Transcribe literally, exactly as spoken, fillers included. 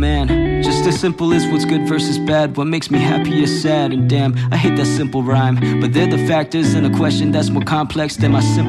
man, just as simple as what's good versus bad. What makes me happy is sad, and damn, I hate that simple rhyme. But they're the factors in a question that's more complex than my simple